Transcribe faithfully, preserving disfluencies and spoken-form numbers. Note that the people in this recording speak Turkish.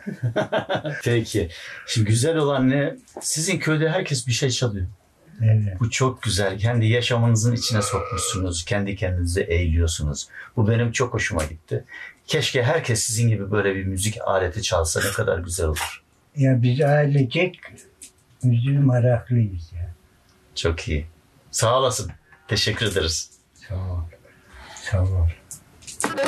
Peki. Şimdi güzel olan ne? Sizin köyde herkes bir şey çalıyor. Evet. Bu çok güzel. Kendi yaşamınızın içine sokmuşsunuz. Kendi kendinize eğiliyorsunuz. Bu benim çok hoşuma gitti. Keşke herkes sizin gibi böyle bir müzik aleti çalsa ne kadar güzel olur. Ya biz ailecek müziğe meraklıyız ya. Çok iyi. Sağ olasın. Teşekkür ederiz. Sağ ol. Sağ ol.